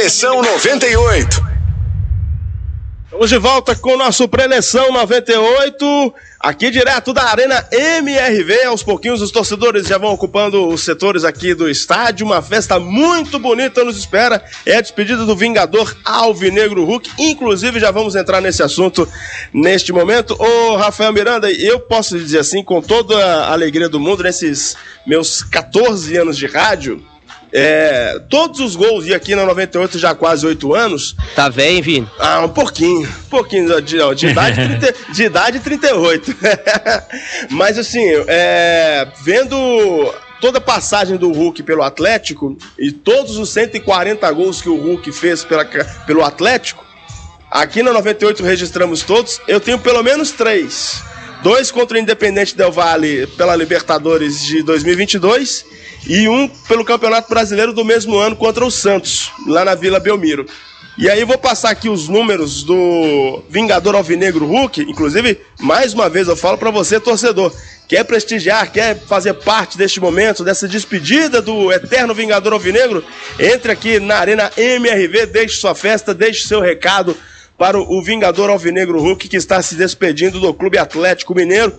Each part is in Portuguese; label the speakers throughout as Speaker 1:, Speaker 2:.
Speaker 1: Preleção 98.
Speaker 2: Estamos de volta com o nosso Preleção 98, aqui direto da Arena MRV. Aos pouquinhos os torcedores já vão ocupando os setores aqui do estádio. Uma festa muito bonita nos espera. É a despedida do Vingador Alvinegro Hulk. Inclusive já vamos entrar nesse assunto neste momento. Ô Rafael Miranda, eu posso dizer assim, com toda a alegria do mundo, nesses meus 14 anos de rádio, todos os gols, e aqui na 98 já há quase 8 anos.
Speaker 3: Tá velho, Vini?
Speaker 2: Um pouquinho de idade 38. Mas assim, vendo toda a passagem do Hulk pelo Atlético e todos os 140 gols que o Hulk fez pelo Atlético, aqui na 98 registramos todos. Eu tenho pelo menos 3. 2 contra o Independente Del Valle pela Libertadores de 2022 e 1 pelo Campeonato Brasileiro do mesmo ano contra o Santos, lá na Vila Belmiro. E aí vou passar aqui os números do Vingador Alvinegro Hulk. Inclusive, mais uma vez eu falo para você, torcedor, quer prestigiar, quer fazer parte deste momento, dessa despedida do eterno Vingador Alvinegro, entre aqui na Arena MRV, deixe sua festa, deixe seu recado para o Vingador Alvinegro Hulk, que está se despedindo do Clube Atlético Mineiro.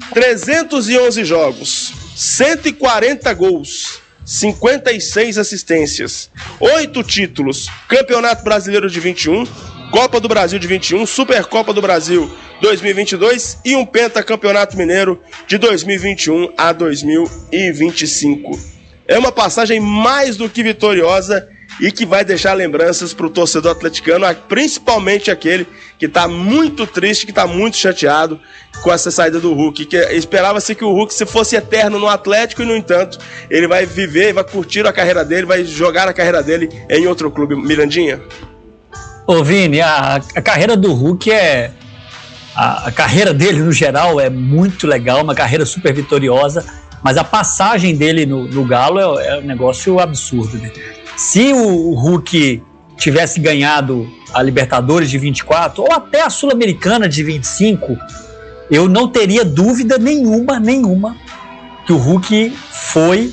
Speaker 2: 311 jogos, 140 gols, 56 assistências, 8 títulos, Campeonato Brasileiro de 21, Copa do Brasil de 21, Supercopa do Brasil 2022 e um Pentacampeonato Mineiro de 2021 a 2025. É uma passagem mais do que vitoriosa e que vai deixar lembranças para o torcedor atleticano, principalmente aquele que está muito triste, que está muito chateado com essa saída do Hulk, que esperava-se que o Hulk se fosse eterno no Atlético e, no entanto, ele vai viver, vai curtir a carreira dele, vai jogar a carreira dele em outro clube. Mirandinha?
Speaker 4: Ô Vini, a carreira do Hulk a carreira dele no geral é muito legal, uma carreira super vitoriosa, mas a passagem dele no Galo é um negócio absurdo, né? Se o Hulk tivesse ganhado a Libertadores de 24 ou até a Sul-Americana de 25, eu não teria dúvida nenhuma que o Hulk foi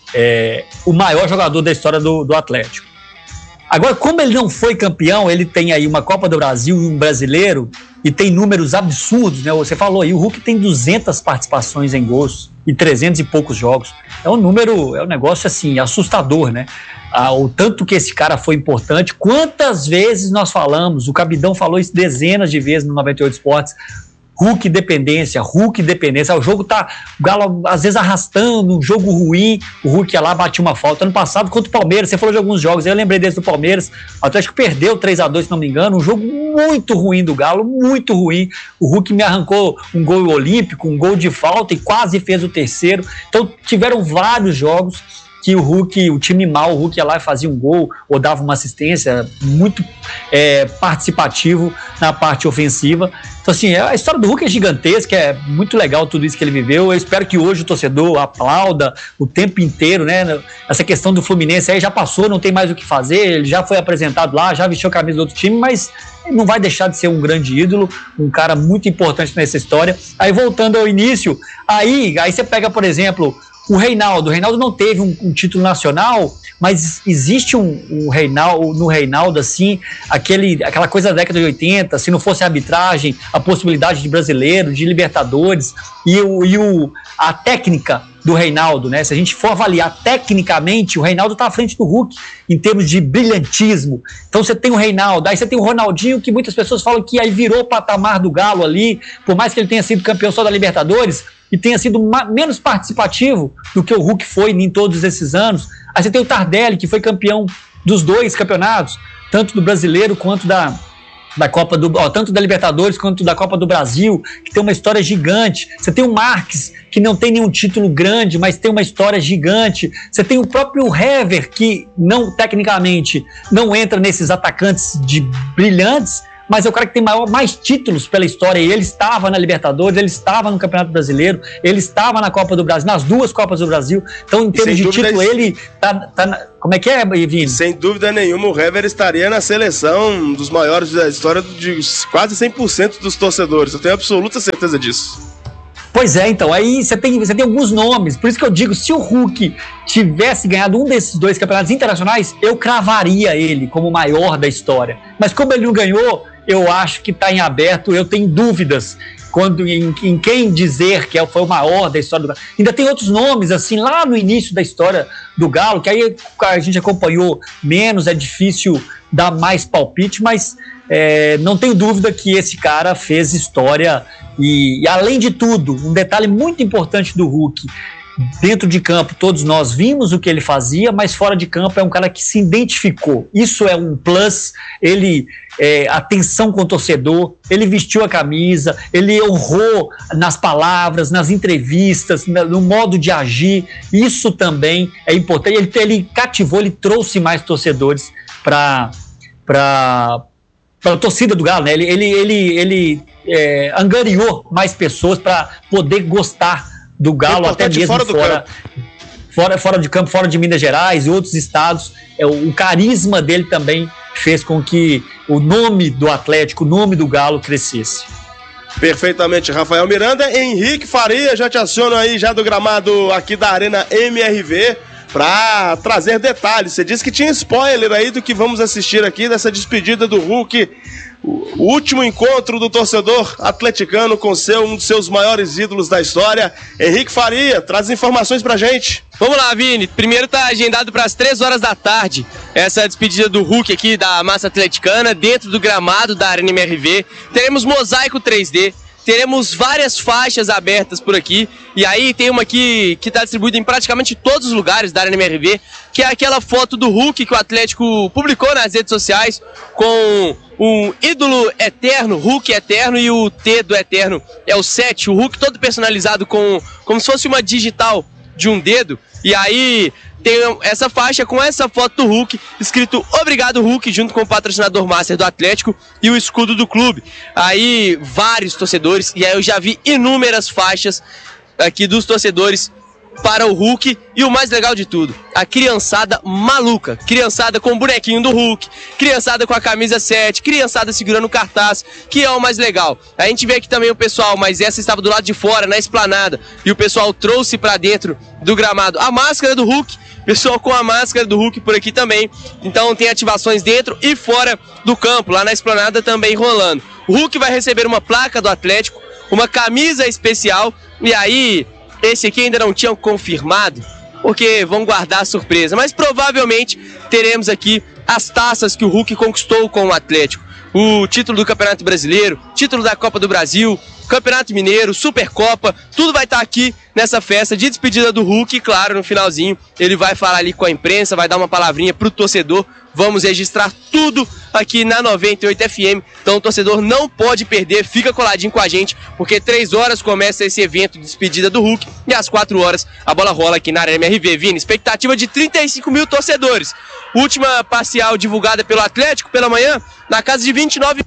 Speaker 4: o maior jogador da história do Atlético. Agora, como ele não foi campeão, ele tem aí uma Copa do Brasil e um brasileiro e tem números absurdos, né? Você falou aí, o Hulk tem 200 participações em gols e 300 e poucos jogos. É um negócio assim, assustador, né? O tanto que esse cara foi importante. Quantas vezes nós falamos, o Cabidão falou isso dezenas de vezes no 98 Esportes, Hulk dependência. O jogo o Galo às vezes arrastando, um jogo ruim, o Hulk ia lá, batia uma falta. Ano passado contra o Palmeiras, você falou de alguns jogos, eu lembrei desse do Palmeiras, o Atlético perdeu 3-2, se não me engano, um jogo muito ruim do Galo, muito ruim. O Hulk me arrancou um gol olímpico, um gol de falta e quase fez o terceiro. Então tiveram vários jogos que o time mal, o Hulk ia lá e fazia um gol ou dava uma assistência, muito participativo na parte ofensiva. Então assim, a história do Hulk é gigantesca, é muito legal tudo isso que ele viveu. Eu espero que hoje o torcedor aplauda o tempo inteiro, né? Essa questão do Fluminense aí já passou, não tem mais o que fazer, ele já foi apresentado lá, já vestiu a camisa do outro time, mas ele não vai deixar de ser um grande ídolo, um cara muito importante nessa história. Aí voltando ao início, aí você pega, por exemplo, o Reinaldo não teve um título nacional, mas existe um Reinaldo, no Reinaldo, assim, aquela coisa da década de 80, se não fosse a arbitragem, a possibilidade de brasileiro, de Libertadores, a técnica do Reinaldo, né? Se a gente for avaliar tecnicamente, o Reinaldo está à frente do Hulk em termos de brilhantismo. Então você tem o Reinaldo, aí você tem o Ronaldinho, que muitas pessoas falam que aí virou o patamar do Galo ali, por mais que ele tenha sido campeão só da Libertadores e tenha sido menos participativo do que o Hulk foi em todos esses anos. Aí você tem o Tardelli, que foi campeão dos 2 campeonatos, tanto do brasileiro quanto da Copa tanto da Libertadores quanto da Copa do Brasil, que tem uma história gigante. Você tem o Marques, que não tem nenhum título grande, mas tem uma história gigante. Você tem o próprio Hever, que tecnicamente não entra nesses atacantes brilhantes, mas é o cara que tem mais títulos pela história, e ele estava na Libertadores, ele estava no Campeonato Brasileiro, ele estava na Copa do Brasil, nas 2 Copas do Brasil. Então, em termos de título, ele como é que é, Vini?
Speaker 2: Sem dúvida nenhuma, o Hever estaria na seleção dos maiores da história de quase 100% dos torcedores. Eu tenho absoluta certeza disso.
Speaker 4: Pois é, então, aí você tem alguns nomes, por isso que eu digo, se o Hulk tivesse ganhado um desses 2 campeonatos internacionais, eu cravaria ele como o maior da história. Mas como ele não ganhou, eu acho que está em aberto, eu tenho dúvidas em quem dizer que foi o maior da história do Galo. Ainda tem outros nomes, assim, lá no início da história do Galo, que aí a gente acompanhou menos, é difícil dar mais palpite, mas não tenho dúvida que esse cara fez história e além de tudo, um detalhe muito importante do Hulk, dentro de campo todos nós vimos o que ele fazia, mas fora de campo é um cara que se identificou, isso é um plus, ele atenção com o torcedor, ele vestiu a camisa, ele honrou nas palavras, nas entrevistas, no modo de agir, isso também é importante, ele cativou, ele trouxe mais torcedores para a torcida do Galo, né? Ele angariou mais pessoas para poder gostar do Galo, até mesmo fora de campo, fora de Minas Gerais e outros estados. O carisma dele também fez com que o nome do Atlético, o nome do Galo crescesse.
Speaker 2: Perfeitamente, Rafael Miranda. Henrique Faria, já te aciono aí já do gramado aqui da Arena MRV para trazer detalhes. Você disse que tinha spoiler aí do que vamos assistir aqui dessa despedida do Hulk, o último encontro do torcedor atleticano com um dos seus maiores ídolos da história. Henrique Faria, traz informações pra gente.
Speaker 1: Vamos lá, Vini. Primeiro tá agendado para as 3 horas da tarde essa despedida do Hulk aqui da massa atleticana dentro do gramado da Arena MRV. Teremos mosaico 3D, teremos várias faixas abertas por aqui, e aí tem uma aqui que está distribuída em praticamente todos os lugares da Arena MRV, que é aquela foto do Hulk que o Atlético publicou nas redes sociais com um ídolo eterno, Hulk eterno, e o T do eterno é o 7, o Hulk todo personalizado como se fosse uma digital de um dedo, e aí tem essa faixa com essa foto do Hulk, escrito Obrigado Hulk, junto com o patrocinador master do Atlético e o escudo do clube. Aí vários torcedores, e aí eu já vi inúmeras faixas aqui dos torcedores para o Hulk, e o mais legal de tudo, a criançada maluca, criançada com o bonequinho do Hulk, criançada com a camisa 7, criançada segurando o cartaz, que é o mais legal. A gente vê aqui também o pessoal, mas essa estava do lado de fora, na esplanada, e o pessoal trouxe para dentro do gramado a máscara do Hulk, pessoal com a máscara do Hulk por aqui também. Então tem ativações dentro e fora do campo, lá na esplanada também rolando. O Hulk vai receber uma placa do Atlético, uma camisa especial, e aí esse aqui ainda não tinham confirmado, porque vão guardar a surpresa, mas provavelmente teremos aqui as taças que o Hulk conquistou com o Atlético. O título do Campeonato Brasileiro, título da Copa do Brasil, Campeonato Mineiro, Supercopa, tudo vai estar aqui nessa festa de despedida do Hulk. E claro, no finalzinho ele vai falar ali com a imprensa, vai dar uma palavrinha pro torcedor. Vamos registrar tudo aqui na 98 FM, então o torcedor não pode perder, fica coladinho com a gente, porque 3 horas começa esse evento de despedida do Hulk e às 4 horas a bola rola aqui na Arena MRV. Vini, expectativa de 35 mil torcedores. Última parcial divulgada pelo Atlético pela manhã, na casa de 29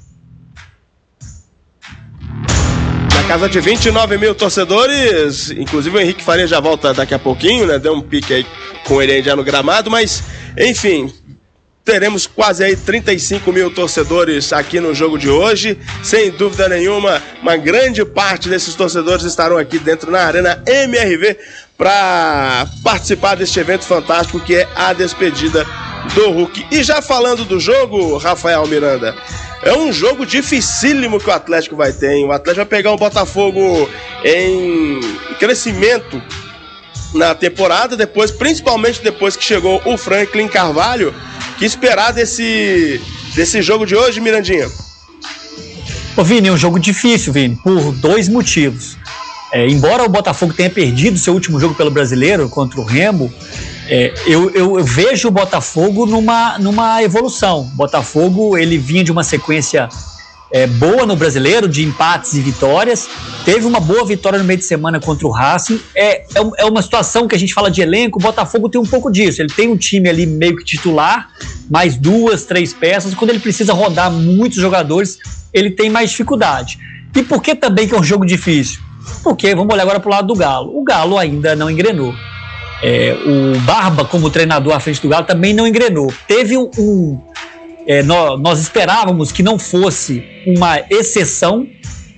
Speaker 2: mil torcedores, inclusive o Henrique Faria já volta daqui a pouquinho, né? Deu um pique aí com ele aí já no gramado, mas enfim, teremos quase aí 35 mil torcedores aqui no jogo de hoje. Sem dúvida nenhuma, uma grande parte desses torcedores estarão aqui dentro na Arena MRV para participar deste evento fantástico que é a despedida do Hulk. E já falando do jogo, Rafael Miranda, é um jogo dificílimo que o Atlético vai ter, hein? O Atlético vai pegar um Botafogo em crescimento na temporada, principalmente depois que chegou o Franklin Carvalho. Que esperar desse jogo de hoje, Mirandinha?
Speaker 4: Ô Vini, é um jogo difícil, Vini, por 2 motivos. Embora o Botafogo tenha perdido seu último jogo pelo Brasileiro contra o Remo, eu vejo o Botafogo numa evolução. O Botafogo, ele vinha de uma sequência boa no Brasileiro, de empates e vitórias. Teve uma boa vitória no meio de semana contra o Racing. É uma situação que a gente fala de elenco, o Botafogo tem um pouco disso. Ele tem um time ali meio que titular, mais 2, 3 peças. Quando ele precisa rodar muitos jogadores, ele tem mais dificuldade. E por que também que é um jogo difícil? Porque, vamos olhar agora para o lado do Galo. O Galo ainda não engrenou. O Barba, como treinador à frente do Galo, também não engrenou. Teve nós esperávamos que não fosse uma exceção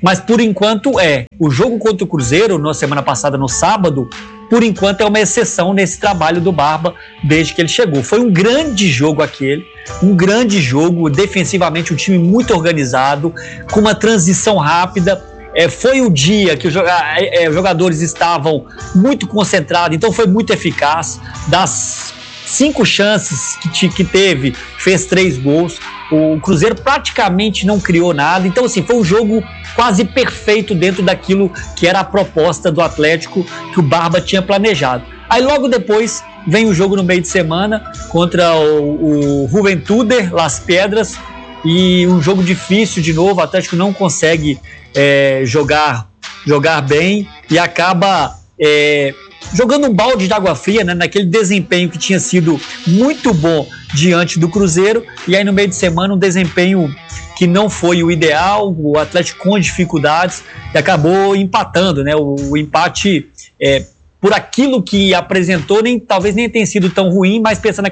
Speaker 4: mas por enquanto o jogo contra o Cruzeiro, na semana passada, no sábado, por enquanto é uma exceção nesse trabalho do Barba desde que ele chegou. Foi um grande jogo aquele, um grande jogo, defensivamente um time muito organizado, com uma transição rápida. Foi o dia que os jogadores estavam muito concentrados, então foi muito eficaz. Das 5 chances que teve, fez 3 gols. O Cruzeiro praticamente não criou nada. Então, assim, foi um jogo quase perfeito dentro daquilo que era a proposta do Atlético que o Barba tinha planejado. Aí logo depois vem o jogo no meio de semana contra o Juventude Las Piedras, e um jogo difícil de novo. O Atlético não consegue jogar bem e acaba jogando um balde de água fria, né, naquele desempenho que tinha sido muito bom diante do Cruzeiro. E aí no meio de semana um desempenho que não foi o ideal, o Atlético com dificuldades, e acabou empatando, né? O empate, por aquilo que apresentou, talvez nem tenha sido tão ruim, mas pensando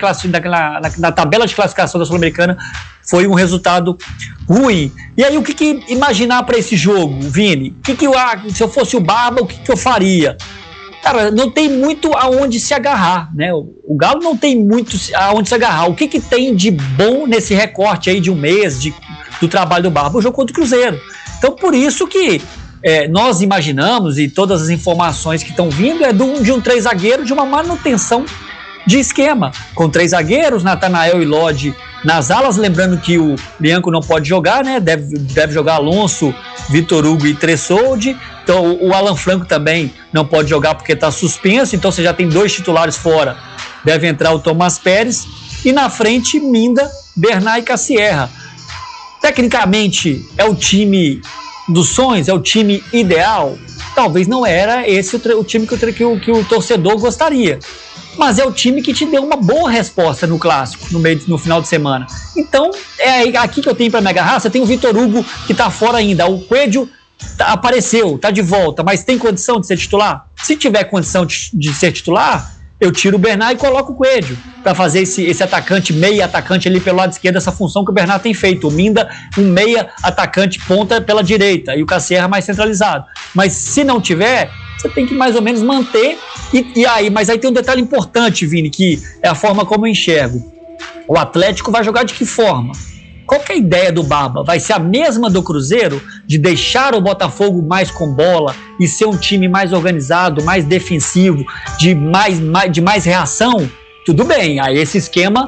Speaker 4: na tabela de classificação da Sul-Americana, foi um resultado ruim. E aí o que imaginar para esse jogo, Vini? Se eu fosse o Barba, o que eu faria? Cara, não tem muito aonde se agarrar, né? O Galo não tem muito aonde se agarrar. O que tem de bom nesse recorte aí de um mês do trabalho do Barba? O jogo contra o Cruzeiro. Então, por isso que nós imaginamos, e todas as informações que estão vindo, de um 3 zagueiro, de uma manutenção de esquema, com 3 zagueiros, Natanael e Lodi nas alas. Lembrando que o Bianco não pode jogar, né? Deve jogar Alonso, Vitor Hugo e Tressoldi. Então o Alan Franco também não pode jogar porque está suspenso. Então você já tem 2 titulares fora. Deve entrar o Tomás Pérez. E na frente, Minda, Bernard e Cassierra. Tecnicamente, é o time dos sonhos? É o time ideal? Talvez não era esse o time que o torcedor gostaria. Mas é o time que te deu uma boa resposta no clássico, no final de semana. Então, é aqui que eu tenho para me agarrar. Você tem o Vitor Hugo, que está fora ainda. O Coelho apareceu, está de volta, mas tem condição de ser titular? Se tiver condição de ser titular, eu tiro o Bernard e coloco o Coelho para fazer esse atacante, meia atacante ali pelo lado esquerdo, essa função que o Bernard tem feito. O Minda, um meia atacante ponta pela direita, e o Cassierra mais centralizado. Mas se não tiver, você tem que mais ou menos manter. Mas aí tem um detalhe importante, Vini, que é a forma como eu enxergo. O Atlético vai jogar de que forma? Qual que é a ideia do Barba? Vai ser a mesma do Cruzeiro, de deixar o Botafogo mais com bola e ser um time mais organizado, mais defensivo, de mais reação? Tudo bem, aí esse esquema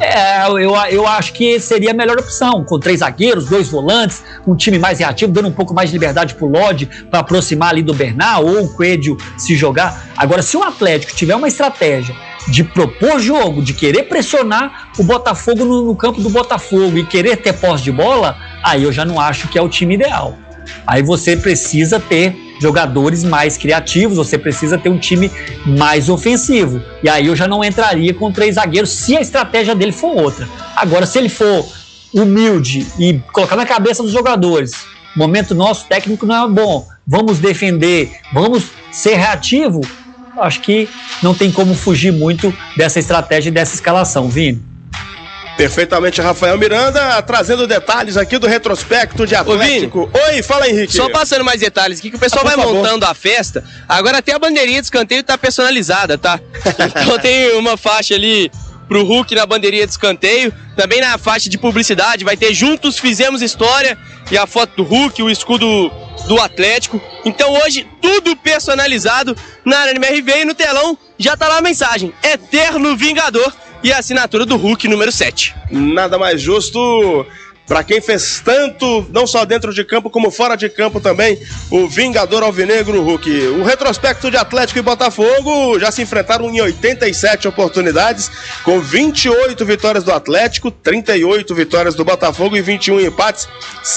Speaker 4: eu acho que seria a melhor opção, com 3 zagueiros, 2 volantes, um time mais reativo, dando um pouco mais de liberdade pro Lodi para aproximar ali do Bernard, ou o Coelho se jogar. Agora, se o Atlético tiver uma estratégia de propor jogo, de querer pressionar o Botafogo no campo do Botafogo e querer ter posse de bola, aí eu já não acho que é o time ideal. Aí você precisa ter jogadores mais criativos, você precisa ter um time mais ofensivo. E aí eu já não entraria com 3 zagueiros se a estratégia dele for outra. Agora, se ele for humilde e colocar na cabeça dos jogadores, momento nosso técnico não é bom, vamos defender, vamos ser reativo, acho que não tem como fugir muito dessa estratégia e dessa escalação, Vini.
Speaker 2: Perfeitamente, Rafael Miranda, trazendo detalhes aqui do retrospecto de Atlético. Oi, fala, Henrique.
Speaker 1: Só passando mais detalhes aqui, que o pessoal vai montando a festa. Agora até a bandeirinha de escanteio tá personalizada, tá? Então tem uma faixa ali pro Hulk na bandeirinha de escanteio. Também na faixa de publicidade vai ter Juntos Fizemos História e a foto do Hulk, o escudo do Atlético. Então hoje tudo personalizado na Arena MRV, e no telão já tá lá a mensagem: Eterno Vingador, e a assinatura do Hulk número 7.
Speaker 2: Nada mais justo para quem fez tanto, não só dentro de campo como fora de campo também, o Vingador Alvinegro Hulk. O retrospecto de Atlético e Botafogo já se enfrentaram em 87 oportunidades, com 28 vitórias do Atlético, 38 vitórias do Botafogo e 21 empates,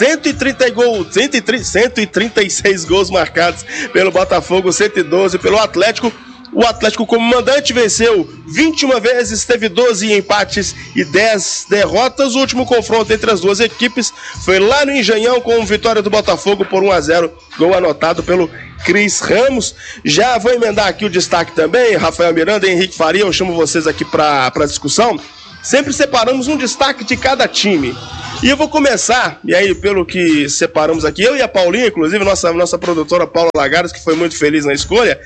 Speaker 2: 136 gols marcados pelo Botafogo, 112 pelo Atlético. O Atlético, como mandante, venceu 21 vezes, teve 12 empates e 10 derrotas. O último confronto entre as duas equipes foi lá no Engenhão, com vitória do Botafogo por 1-0, gol anotado pelo Cris Ramos. Já vou emendar aqui o destaque também, Rafael Miranda e Henrique Faria, eu chamo vocês aqui para discussão. Sempre separamos um destaque de cada time. E eu vou começar, e aí pelo que separamos aqui, eu e a Paulinha, inclusive, nossa produtora Paula Lagares, que foi muito feliz na escolha,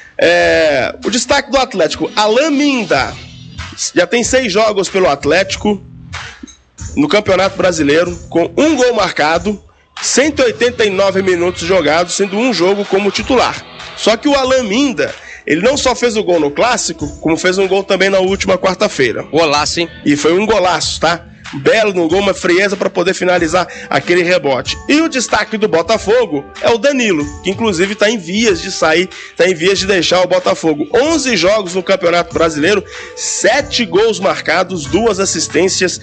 Speaker 2: o destaque do Atlético, Alan Minda, já tem 6 jogos pelo Atlético no Campeonato Brasileiro, com 1 gol marcado, 189 minutos jogados, sendo um jogo como titular. Só que o Alan Minda, ele não só fez o gol no Clássico, como fez um gol também na última quarta-feira.
Speaker 1: Golaço, hein?
Speaker 2: E foi um golaço, tá? Belo no gol, uma frieza para poder finalizar aquele rebote. E o destaque do Botafogo é o Danilo, que inclusive está em vias de sair, está em vias de deixar o Botafogo. 11 jogos no Campeonato Brasileiro, 7 gols marcados, 2 assistências,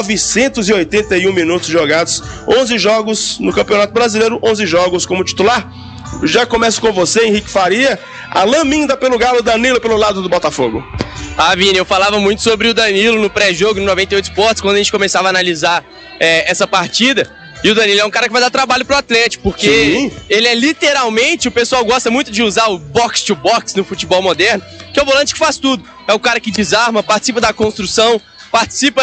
Speaker 2: 981 minutos jogados. 11 jogos no Campeonato Brasileiro, 11 jogos como titular. Já começo com você, Henrique Faria. Alan Minda pelo Galo, Danilo pelo lado do Botafogo.
Speaker 1: Vini, eu falava muito sobre o Danilo no pré-jogo, no 98 Esportes, quando a gente começava a analisar essa partida. E o Danilo é um cara que vai dar trabalho pro Atlético, porque Sim. Ele é literalmente, o pessoal gosta muito de usar o box-to-box no futebol moderno, que é o volante que faz tudo. É o cara que desarma, participa da construção, participa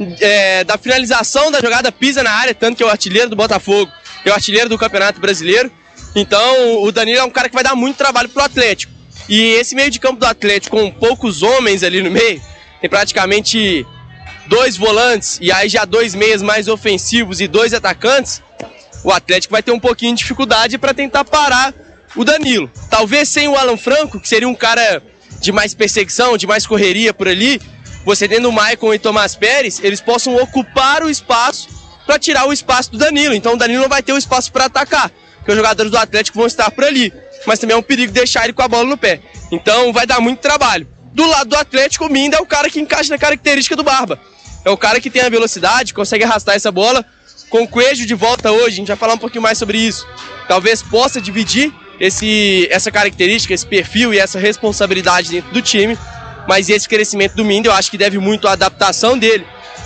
Speaker 1: da finalização da jogada, pisa na área, tanto que é o artilheiro do Botafogo, é o artilheiro do Campeonato Brasileiro. Então, o Danilo é um cara que vai dar muito trabalho pro Atlético. E esse meio de campo do Atlético, com poucos homens ali no meio, tem praticamente 2 volantes e aí já 2 meias mais ofensivos e 2 atacantes, o Atlético vai ter um pouquinho de dificuldade para tentar parar o Danilo. Talvez sem o Alan Franco, que seria um cara de mais perseguição, de mais correria por ali, você tendo o Maicon e Tomás Pérez, eles possam ocupar o espaço para tirar o espaço do Danilo. Então o Danilo não vai ter o espaço para atacar, porque os jogadores do Atlético vão estar por ali. Mas também é um perigo deixar ele com a bola no pé. Então vai dar muito trabalho. Do lado do Atlético, o Minda é o cara que encaixa na característica do Barba. É o cara que tem a velocidade, consegue arrastar essa bola. Com o Coelho de volta hoje, a gente vai falar um pouquinho mais sobre isso. Talvez possa dividir essa característica, esse perfil e essa responsabilidade dentro do time. Mas esse crescimento do Minda, eu acho que deve muito à adaptação dele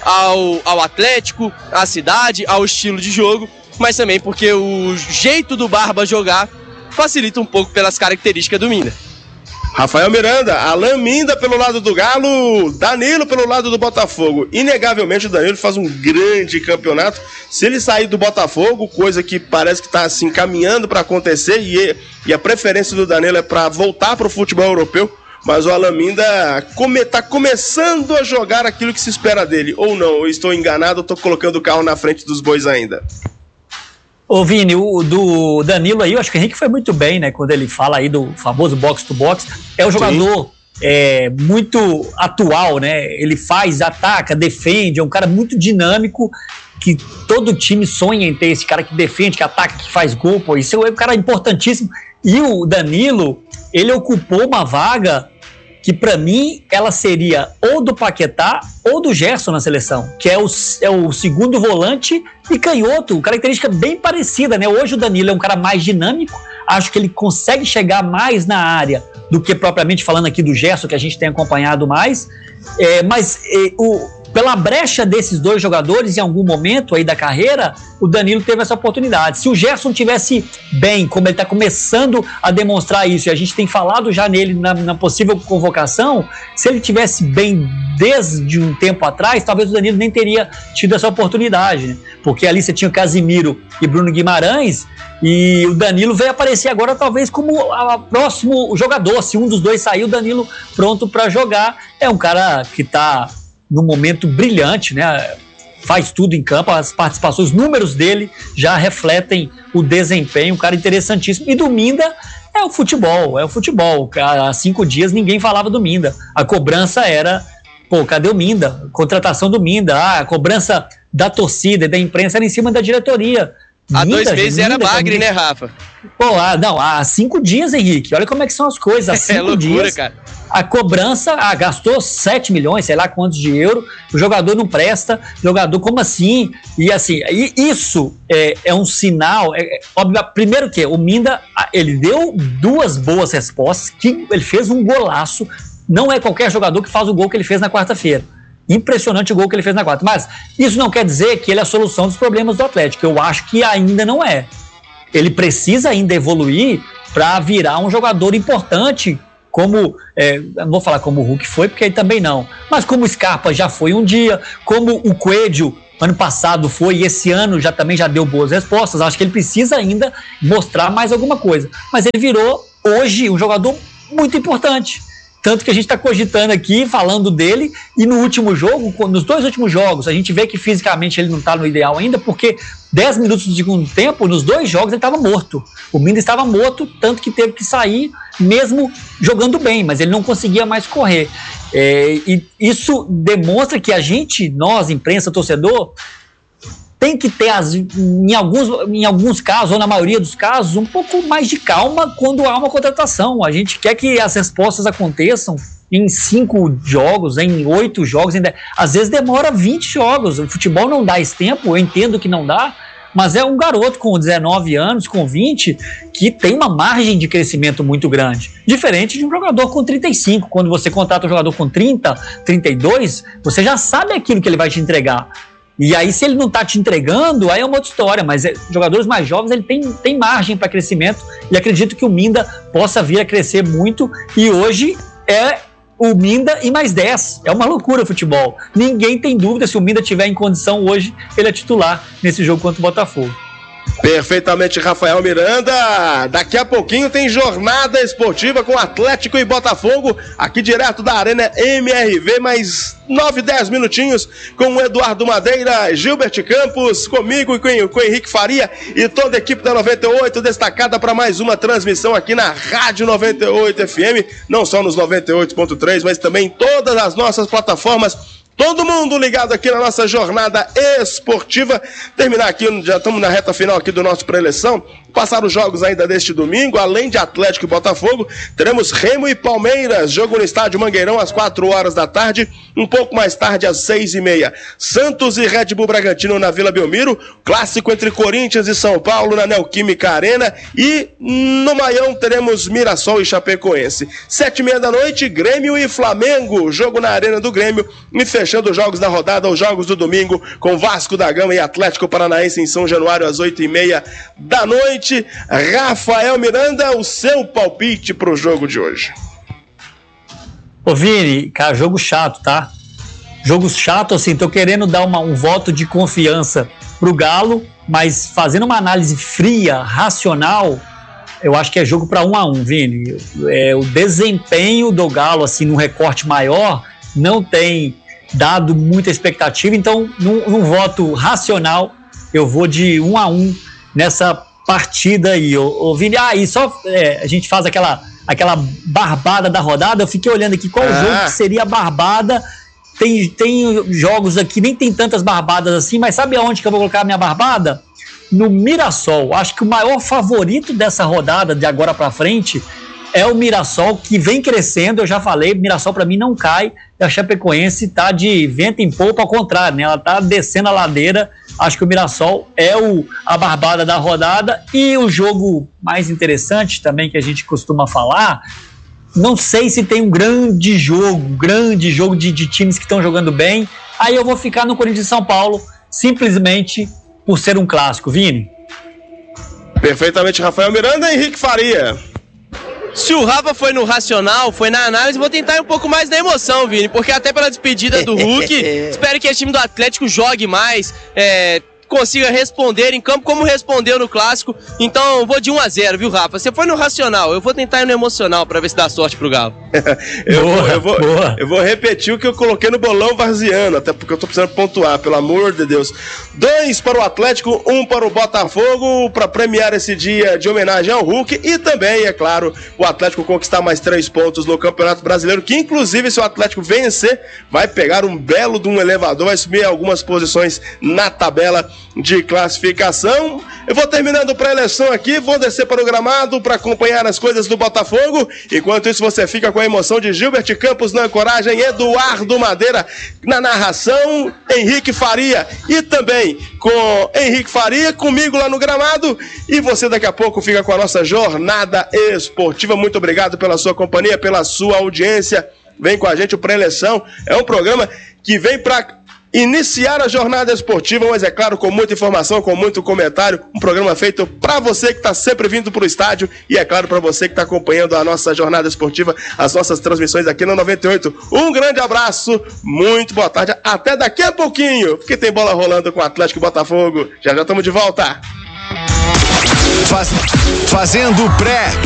Speaker 1: ao Atlético, à cidade, ao estilo de jogo. Mas também porque o jeito do Barba jogar facilita um pouco pelas características do Minda.
Speaker 2: Rafael Miranda, Alan Minda pelo lado do Galo, Danilo pelo lado do Botafogo. Inegavelmente o Danilo faz um grande campeonato. Se ele sair do Botafogo, coisa que parece que está assim caminhando para acontecer, e a preferência do Danilo é para voltar para o futebol europeu, mas o Alan Minda está começando a jogar aquilo que se espera dele. Ou não, eu estou enganado, eu estou colocando o carro na frente dos bois ainda.
Speaker 4: Ô Vini, o do Danilo aí, eu acho que o Henrique foi muito bem, né, quando ele fala aí do famoso box-to-box. É um jogador muito atual, né, ele faz, ataca, defende, é um cara muito dinâmico, que todo time sonha em ter esse cara que defende, que ataca, que faz gol, pô, isso é um cara importantíssimo. E o Danilo, ele ocupou uma vaga que pra mim ela seria ou do Paquetá ou do Gerson na seleção, que é o segundo volante e canhoto, característica bem parecida, né? Hoje o Danilo é um cara mais dinâmico, acho que ele consegue chegar mais na área do que propriamente falando aqui do Gerson, que a gente tem acompanhado mais, mas pela brecha desses 2 jogadores, em algum momento aí da carreira, o Danilo teve essa oportunidade. Se o Gerson tivesse bem, como ele está começando a demonstrar isso, e a gente tem falado já nele na possível convocação, se ele tivesse bem desde um tempo atrás, talvez o Danilo nem teria tido essa oportunidade, né? Porque ali você tinha o Casimiro e Bruno Guimarães, e o Danilo veio aparecer agora talvez como o próximo jogador. Se um dos 2 sair, o Danilo pronto para jogar. É um cara que está num momento brilhante, né? Faz tudo em campo, as participações, os números dele já refletem o desempenho, um cara interessantíssimo. E do Minda é o futebol. Há 5 dias ninguém falava do Minda. A cobrança era, cadê o Minda? Contratação do Minda, a cobrança da torcida e da imprensa era em cima da diretoria.
Speaker 1: Há 2 meses era bagre, né, Rafa?
Speaker 4: Há 5 dias, Henrique, olha como é que são as coisas, há 5 dias, cara. A cobrança, gastou 7 milhões, sei lá quantos de euro, o jogador não presta, jogador, como assim? E assim, isso é um sinal, óbvio, primeiro que o Minda, ele deu 2 boas respostas, que ele fez um golaço, não é qualquer jogador que faz o gol que ele fez na quarta-feira. Impressionante o gol que ele fez na quarta. Mas isso não quer dizer que ele é a solução dos problemas do Atlético. Eu acho que ainda não é. Ele precisa ainda evoluir para virar um jogador importante, como, não vou falar como o Hulk foi, porque aí também não, mas como o Scarpa já foi um dia, como o Coelho ano passado foi, e esse ano também já deu boas respostas. Acho que ele precisa ainda mostrar mais alguma coisa. Mas ele virou, hoje, um jogador muito importante. Tanto que a gente está cogitando aqui, falando dele, e no último jogo, nos 2 últimos jogos, a gente vê que fisicamente ele não está no ideal ainda, porque 10 minutos do segundo tempo, nos 2 jogos ele estava morto. O Minda estava morto, tanto que teve que sair, mesmo jogando bem, mas ele não conseguia mais correr. E isso demonstra que nós, imprensa, torcedor, tem que ter, em alguns casos, ou na maioria dos casos, um pouco mais de calma quando há uma contratação. A gente quer que as respostas aconteçam em 5 jogos, em 8 jogos, às vezes demora 20 jogos. O futebol não dá esse tempo, eu entendo que não dá, mas é um garoto com 19 anos, com 20, que tem uma margem de crescimento muito grande. Diferente de um jogador com 35. Quando você contrata um jogador com 30, 32, você já sabe aquilo que ele vai te entregar. E aí, se ele não está te entregando, aí é uma outra história, mas jogadores mais jovens, ele tem margem para crescimento, e acredito que o Minda possa vir a crescer muito, e hoje é o Minda e mais 10, é uma loucura o futebol. Ninguém tem dúvida, se o Minda tiver em condição hoje, ele é titular nesse jogo contra o Botafogo.
Speaker 2: Perfeitamente, Rafael Miranda. Daqui a pouquinho tem jornada esportiva com Atlético e Botafogo, aqui direto da Arena MRV, mais 9, 10 minutinhos com o Eduardo Madeira, Gilbert Campos, comigo e com o Henrique Faria e toda a equipe da 98, destacada para mais uma transmissão aqui na Rádio 98 FM, não só nos 98.3, mas também em todas as nossas plataformas. Todo mundo ligado aqui na nossa jornada esportiva. Terminar aqui, já estamos na reta final aqui do nosso pré-eleição. Passar os jogos ainda deste domingo, além de Atlético e Botafogo, teremos Remo e Palmeiras, jogo no estádio Mangueirão às 4 horas da tarde, um pouco mais tarde às 6h30. Santos e Red Bull Bragantino na Vila Belmiro, clássico entre Corinthians e São Paulo na Neoquímica Arena, e no Maião teremos Mirassol e Chapecoense. 7h30 da noite, Grêmio e Flamengo, jogo na Arena do Grêmio, e fechando os jogos da rodada, os jogos do domingo, com Vasco da Gama e Atlético Paranaense em São Januário às 8h30 da noite. Rafael Miranda, o seu palpite para o jogo de hoje.
Speaker 4: Ô Vini, cara, jogo chato, tá? Jogo chato, assim, tô querendo dar um voto de confiança pro Galo, mas fazendo uma análise fria, racional, eu acho que é jogo para 1-1, Vini. O desempenho do Galo, assim, num recorte maior, não tem dado muita expectativa, então, num voto racional, eu vou de 1-1 nessa partida aí, ô Vini. E só a gente faz aquela barbada da rodada. Eu fiquei olhando aqui qual jogo que seria a barbada. Tem jogos aqui, nem tem tantas barbadas assim, mas sabe aonde que eu vou colocar a minha barbada? No Mirassol. Acho que o maior favorito dessa rodada, de agora pra frente, é o Mirassol, que vem crescendo. Eu já falei, o Mirassol pra mim não cai, e a Chapecoense tá de vento em polpa, ao contrário, né? Ela tá descendo a ladeira. Acho que o Mirassol é a barbada da rodada. E o jogo mais interessante também, que a gente costuma falar, não sei se tem um grande jogo de times que estão jogando bem. Aí eu vou ficar no Corinthians e São Paulo, simplesmente por ser um clássico, Vini.
Speaker 2: Perfeitamente, Rafael Miranda. Henrique Faria.
Speaker 1: Se o Rafa foi no racional, foi na análise, vou tentar ir um pouco mais na emoção, Vini, porque até pela despedida do Hulk, espero que esse time do Atlético jogue mais, consiga responder em campo como respondeu no clássico. Então vou de 1-0, viu, Rafa? Você foi no racional, eu vou tentar ir no emocional pra ver se dá sorte pro Galo.
Speaker 2: Eu vou repetir o que eu coloquei no bolão varziano, até porque eu tô precisando pontuar, pelo amor de Deus. 2 para o Atlético, 1 para o Botafogo, para premiar esse dia de homenagem ao Hulk, e também, é claro, o Atlético conquistar mais 3 pontos no Campeonato Brasileiro, que inclusive, se o Atlético vencer, vai pegar um belo de um elevador, vai subir algumas posições na tabela de classificação. Eu vou terminando para a eleição aqui, vou descer para o gramado para acompanhar as coisas do Botafogo. Enquanto isso, você fica com a emoção de Gilbert Campos na ancoragem, Eduardo Madeira na narração, Henrique Faria, e também com Henrique Faria, comigo lá no gramado, e você daqui a pouco fica com a nossa jornada esportiva. Muito obrigado pela sua companhia, pela sua audiência. Vem com a gente, o Pré-Eleição é um programa que vem para iniciar a jornada esportiva, mas é claro, com muita informação, com muito comentário, um programa feito para você que está sempre vindo pro estádio e é claro para você que está acompanhando a nossa jornada esportiva, as nossas transmissões aqui na 98. Um grande abraço, muito boa tarde, até daqui a pouquinho, porque tem bola rolando com o Atlético e Botafogo. Já estamos de volta.
Speaker 3: Fazendo pré